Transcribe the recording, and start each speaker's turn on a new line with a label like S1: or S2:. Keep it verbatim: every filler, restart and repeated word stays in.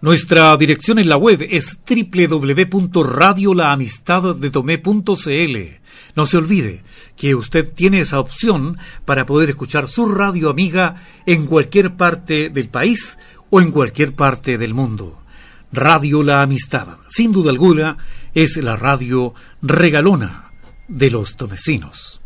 S1: Nuestra dirección en la web es doble u doble u doble u punto radio la amistad de tomé punto c l. No se olvide que usted tiene esa opción para poder escuchar su radio amiga en cualquier parte del país o en cualquier parte del mundo. Radio La Amistad, sin duda alguna, es la radio regalona de los tomecinos.